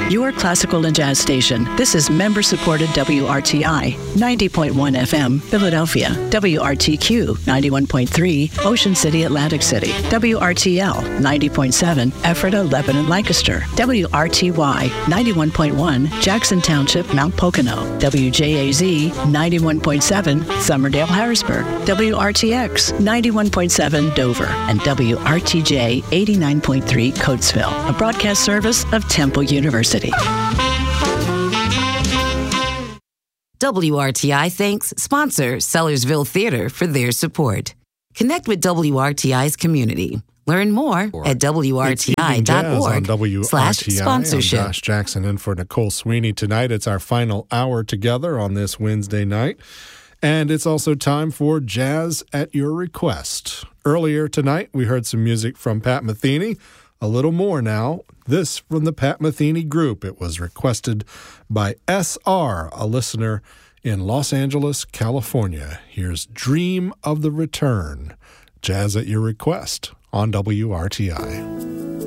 Your classical and jazz station. This is member-supported WRTI, 90.1 FM, Philadelphia. WRTQ, 91.3, Ocean City, Atlantic City. WRTL, 90.7, Ephrata, Lebanon, Lancaster. WRTY, 91.1, Jackson Township, Mount Pocono. WJAZ, 91.7, Summerdale, Harrisburg. WRTX, 91.7, Dover. And WRTJ, 89.3, Coatesville. A broadcast service of Temple University. WRTI thanks sponsor Sellersville Theater for their support. Connect with WRTI's community. Learn more at WRTI.org/sponsorship. I'm Josh Jackson in for Nicole Sweeney tonight. It's our final hour together on this Wednesday night. And it's also time for Jazz at Your Request. Earlier tonight, we heard some music from Pat Metheny. A little more now. This from the Pat Metheny Group. It was requested by SR, a listener in Los Angeles, California. Here's Dream of the Return. Jazz at Your Request on WRTI.